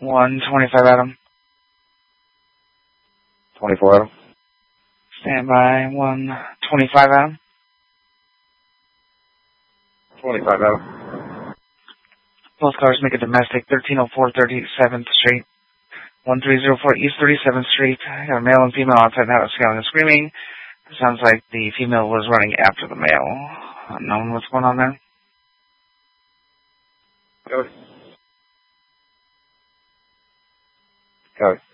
125 Adam. 24 Adam. Stand by. 125 Adam. 25 Adam. Both cars make a domestic 1304 37th Street. 1304 East 37th Street. I got a male and female outside the house yelling and screaming. It sounds like the female was running after the male. Unknown what's going on there. Go. Go.